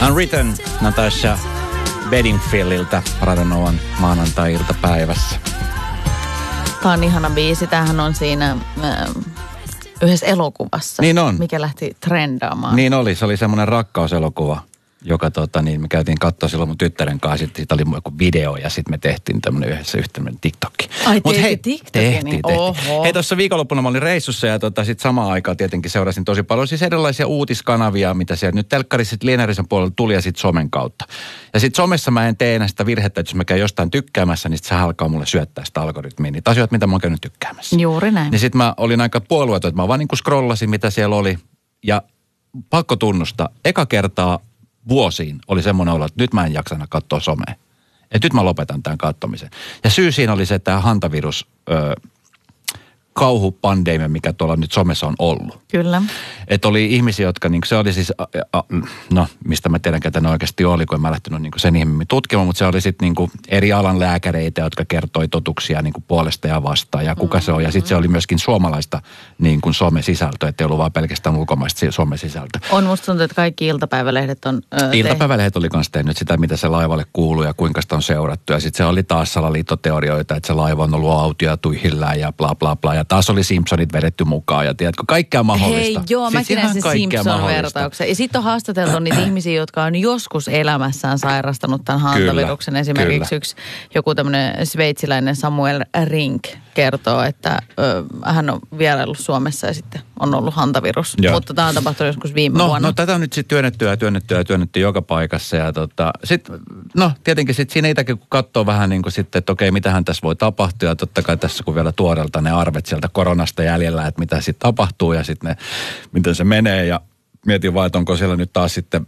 Unwritten, Natasha Bedingfieldiltä Radionovan maanantai-iltapäivässä. Tämä on ihana biisi. Tämähän on siinä yhdessä elokuvassa, niin on. Mikä lähti trendaamaan. Niin oli, se oli semmoinen rakkauselokuva, joka me käytiin katsoa silloin mun tyttären kanssa. Sitten siitä oli joku video ja sitten me tehtiin tämmöinen yhdessä yhteinen TikTokki. Ai tehtiin. Hei, tuossa viikonloppuna mä olin reissussa ja sitten samaan aikaan tietenkin seurasin tosi paljon siis erilaisia uutiskanavia, mitä siellä nyt telkkarissa lineaarisen puolella tuli ja sitten somen kautta. Ja sitten somessa mä en tee enää sitä virhettä, että jos mä käyn jostain tykkäämässä, niin se alkaa mulle syöttää sitä algoritmiin. Niitä asioita, mitä mä oon käynyt tykkäämässä. Juuri näin. Niin sitten mä olin aika puolueeton, että mä vaan niin kuin scrollasin, mitä siellä oli. Ja pakko tunnustaa, eka kertaa vuosiin oli semmoinen olo, että nyt mä en jaksa enää katsoa somea. Että nyt mä lopetan tämän katsomisen. Ja syy siinä oli se, että tämä hantavirus kauhupandemia, mikä tuolla nyt somessa on ollut. Kyllä. Että oli ihmisiä, jotka, niin se oli siis, no mistä mä tiedän, ketä ne oikeasti oli, kun en mä lähtenyt niin sen ihminen tutkimaan, mutta se oli sitten niin eri alan lääkäreitä, jotka kertoi totuksia niin puolesta ja vastaan ja kuka se on. Ja sitten se oli myöskin suomalaista niin some-sisältöä, ettei ollut vaan pelkästään ulkomaista some-sisältöä. On musta tuntuu, että kaikki iltapäivälehdet on Iltapäivälehdet oli kanssa tehnyt sitä, mitä se laivalle kuuluu ja kuinka sitä on seurattu. Ja sitten se oli taas salaliittoteorioita, että se laiva on ollut autio tyhjillään ja bla bla bla. Ja taas oli Simpsonit vedetty mukaan ja tiedätkö, kaikkea mahdollista. Hei, joo, mäkin näin se Simpson-vertauksen. Ja sitten on haastateltu niitä ihmisiä, jotka on joskus elämässään sairastanut tämän hantaviruksen. Esimerkiksi joku tämmöinen sveitsiläinen Samuel Rink kertoo, että hän on vieraillut Suomessa ja sitten on ollut hantavirus. Joo. Mutta tämä on tapahtunut joskus viime vuonna. No tätä on nyt sitten työnnetty joka paikassa. Ja sitten, tietenkin sitten siinä itäkin kun katsoo vähän niin kuin sitten, että okei, mitähän tässä voi tapahtua. Ja totta kai tässä kun vielä tuoreelta ne arvet sieltä koronasta jäljellä, että mitä sitten tapahtuu ja sitten miten se menee. Ja mietin vaan, että onko siellä nyt taas sitten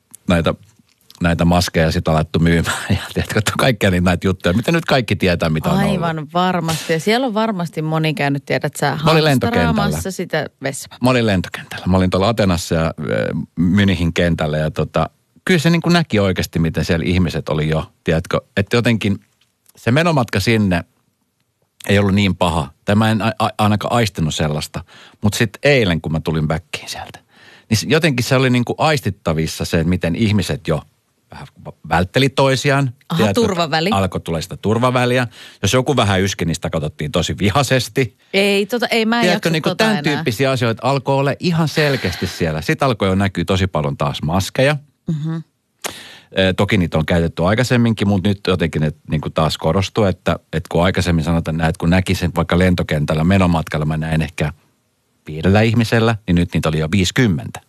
näitä maskeja sitten alettu myymään ja tiedätkö, kaikkia näitä juttuja. Mitä nyt kaikki tietää, mitä on ollut. Aivan varmasti. Ja siellä on varmasti moni käynyt, tiedät sä, hamstaraamassa sitä vessapapaa. Mä olin lentokentällä. Mä olin tuolla Atenassa ja Münihin kentällä ja kyllä se niin kuin näki oikeasti, miten siellä ihmiset oli jo, tiedätkö, että jotenkin se menomatka sinne ei ollut niin paha. Mä en ainakaan aistinut sellaista, mutta sitten eilen, kun mä tulin backiin sieltä, niin jotenkin se oli niin kuin aistittavissa se, että miten ihmiset jo vähän vältteli toisiaan. Aha, turvaväli. Alkoi tulla sitä turvaväliä. Jos joku vähän yski, niin sitä katsottiin tosi vihaisesti. Ei mä en jaksa niin kuin tämän tyyppisiä asioita alkoi olla ihan selkeästi siellä. Sitten alkoi jo näkyä tosi paljon taas maskeja. Mm-hmm. Toki niitä on käytetty aikaisemminkin, mutta nyt jotenkin ne niin kuin taas korostuu, että kun aikaisemmin sanotaan näin, että kun näkisin vaikka lentokentällä menomatkalla, mä näin ehkä 5 ihmisellä, niin nyt niitä oli jo 50.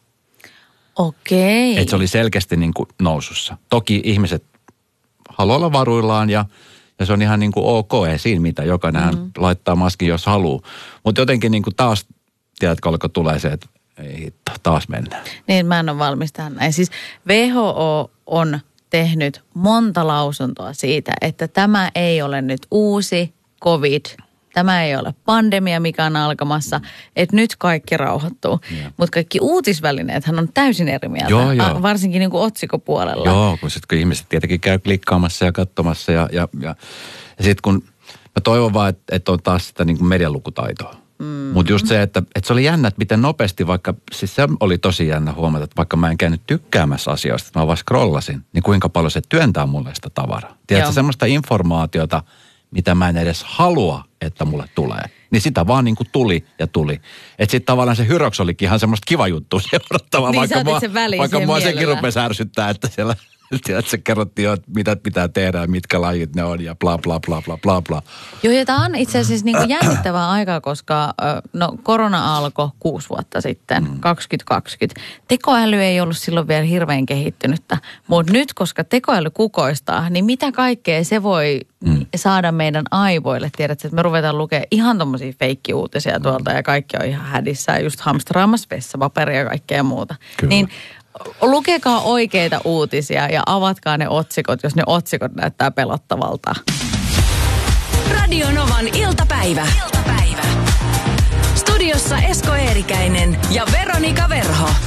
Okei. Että se oli selkeästi niin kuin nousussa. Toki ihmiset haluaa olla varuillaan ja se on ihan niin kuin ok, ei siinä mitä. Jokainen laittaa maskin, jos haluaa. Mutta jotenkin niin kuin taas, tiedätkö, alkoi tulee se, että ei hitto, taas mennään. Niin, mä en ole valmis tähän näin. Siis WHO on tehnyt monta lausuntoa siitä, että tämä ei ole nyt uusi COVID. Tämä ei ole pandemia, mikä on alkamassa, että nyt kaikki rauhoittuu. Mutta kaikki uutisvälineethän on täysin eri mieltä, joo. Varsinkin niin kuin otsikopuolella. Joo, kun ihmiset tietenkin käy klikkaamassa ja katsomassa ja sitten kun mä toivon vaan, että on taas sitä niin kuin medialukutaitoa. Mutta just se, että se oli jännä, että miten nopeasti vaikka, siis se oli tosi jännä huomata, että vaikka mä en käynyt tykkäämässä asioista, että mä vaan scrollasin, niin kuinka paljon se työntää mulle sitä tavaraa. Tiedätkö, semmoista informaatiota, mitä mä en edes halua, että mulle tulee. Niin sitä vaan niin kuin tuli ja tuli. Että sitten tavallaan se hyroks olikin ihan semmoista kiva juttua seurattavaa, niin, vaikka mua sekin rupesi ärsyttää, että siellä se kerrottiin jo, mitä pitää tehdä ja mitkä lajit ne on ja bla bla bla bla bla bla. Joo, ja tämä on itse asiassa niin kuin jännittävää aikaa, koska korona alkoi 6 vuotta sitten, 2020. Tekoäly ei ollut silloin vielä hirveän kehittynyttä, mutta nyt, koska tekoäly kukoistaa, niin mitä kaikkea se voi saada meidän aivoille? Tiedätkö, että me ruvetaan lukemaan ihan tommosia feikkiuutisia tuolta ja kaikki on ihan hädissään, just hamstraamassa vessapaperia ja kaikkea muuta. Kyllä. Niin lukekaa oikeita uutisia ja avatkaa ne otsikot, jos ne otsikot näyttää pelottavalta. Radio Novan iltapäivä. Studiossa Esko Eerikäinen ja Veronika Verho.